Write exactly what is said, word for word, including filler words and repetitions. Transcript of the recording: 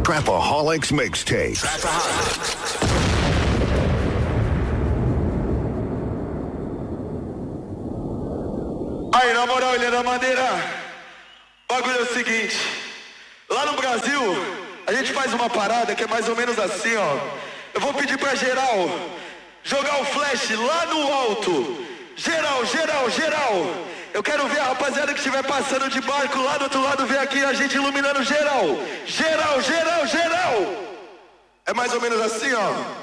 Trapaholics Mixtape. Aí, na moral, Ilha da Madeira, o bagulho é o seguinte. Lá no Brasil, a gente faz uma parada que é mais ou menos assim, ó. Eu vou pedir pra geral jogar o flash lá no alto. Geral, geral, geral. Eu quero ver a rapaziada que estiver passando de barco lá do outro lado, ver aqui a gente iluminando geral. Geral, geral, geral. É mais ou menos assim, ó.